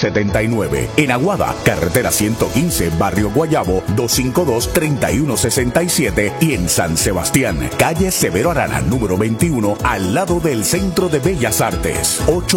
2079. En Aguada, carretera 115, Barrio Guayabo, 252-3167. Y en San Sebastián, calle Severo Arana, número 21, al lado del Centro de Bellas Artes,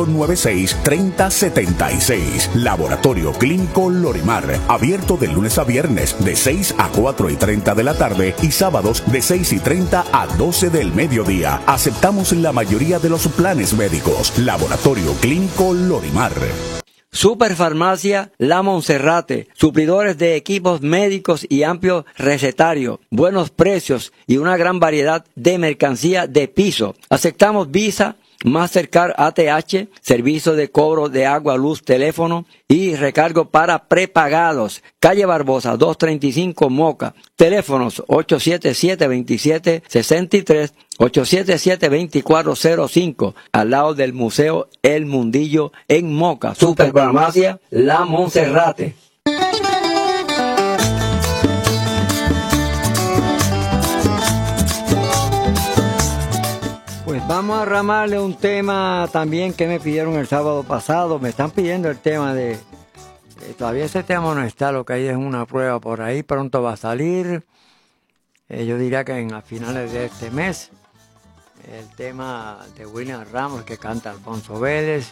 896-3076. Laboratorio Clínico Lorimar, abierto de lunes a viernes de 6 a 4:30 de la tarde y sábados de 6:30 a 12 del mediodía. Aceptamos la mayoría de los planes médicos. Laboratorio Clínico Lorimar. Superfarmacia La Monserrate, suplidores de equipos médicos y amplio recetario, buenos precios y una gran variedad de mercancía de piso. Aceptamos Visa, Mastercard, ATH, servicio de cobro de agua, luz, teléfono y recargo para prepagados. Calle Barbosa, 235 Moca. Teléfonos 877-2763, 877-2405, al lado del Museo El Mundillo en Moca. Superfarmacia La Monserrate. Pues vamos a ramarle un tema también que me pidieron el sábado pasado. Me están pidiendo el tema de... todavía ese tema no está, lo que hay es una prueba por ahí, pronto va a salir. Yo diría que a finales de este mes. El tema de William Ramos que canta Alfonso Vélez.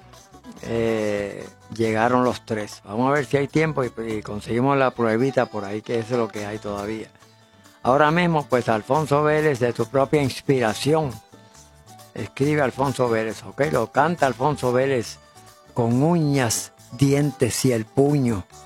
Llegaron los tres. Vamos a ver si hay tiempo y conseguimos la pruebita por ahí, que eso es lo que hay todavía. Ahora mismo, pues Alfonso Vélez, de su propia inspiración, escribe Alfonso Vélez, ¿ok? Lo canta Alfonso Vélez con uñas, dientes y el puño.